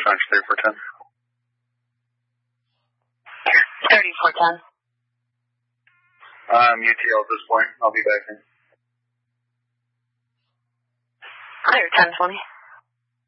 Dispatch 3410. 3410. UTL at this point. I'll be back in. Clear 1020.